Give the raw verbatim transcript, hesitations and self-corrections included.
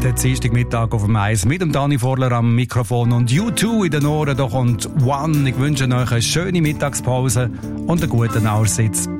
gemütlichen Dienstagmittag auf dem Eis mit dem Dani Vorler am Mikrofon und U zwei in den Ohren. Da kommt One. Ich wünsche euch eine schöne Mittagspause und einen guten Aussitz.